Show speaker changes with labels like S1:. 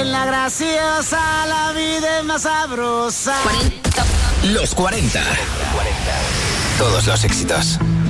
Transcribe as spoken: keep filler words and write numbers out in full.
S1: En la graciosa la vida es más sabrosa.
S2: Los cuarenta. Todos los éxitos.